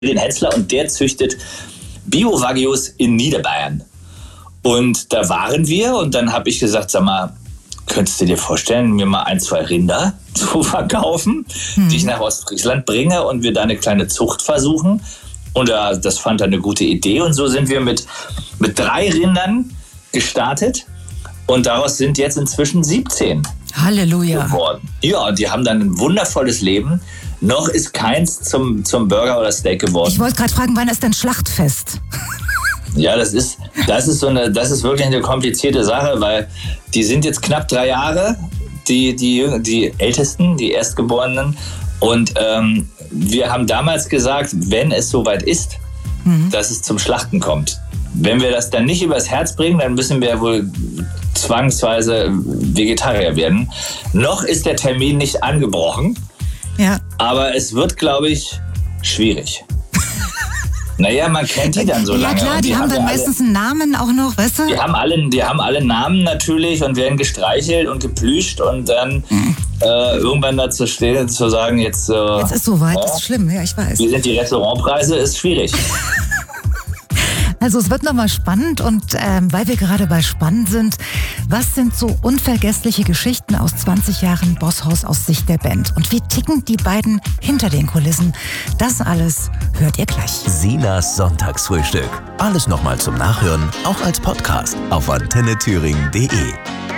den Hensler und der züchtet Bio-Wagyus in Niederbayern. Und da waren wir und dann habe ich gesagt, sag mal, könntest du dir vorstellen, mir mal 1, 2 Rinder zu verkaufen, die ich nach Ostfriesland bringe und wir da eine kleine Zucht versuchen? Und das fand er eine gute Idee und so sind wir mit 3 Rindern gestartet und daraus sind jetzt inzwischen 17 Halleluja geworden. Ja, und die haben dann ein wundervolles Leben. Noch ist keins zum Burger oder Steak geworden. Ich wollte gerade fragen, wann ist denn Schlachtfest? Ja, das ist wirklich eine komplizierte Sache, weil die sind jetzt knapp 3 Jahre, die Ältesten, die Erstgeborenen. Und wir haben damals gesagt, wenn es soweit ist, dass es zum Schlachten kommt. Wenn wir das dann nicht übers Herz bringen, dann müssen wir wohl zwangsweise Vegetarier werden. Noch ist der Termin nicht angebrochen, ja. Aber es wird, glaube ich, schwierig. Naja, man kennt die dann so lange. Ja klar, die haben dann meistens einen Namen auch noch, weißt du? Die haben alle Namen natürlich und werden gestreichelt und geplüscht und dann irgendwann dazu stehen, zu sagen, jetzt ist soweit, das ist schlimm, ja, ich weiß. Wie sind die Restaurantpreise, ist schwierig. Also es wird nochmal spannend und weil wir gerade bei spannend sind, was sind so unvergessliche Geschichten aus 20 Jahren Bosshaus aus Sicht der Band? Und wie ticken die beiden hinter den Kulissen? Das alles hört ihr gleich. Sinas Sonntagsfrühstück. Alles nochmal zum Nachhören, auch als Podcast auf antennethüringen.de.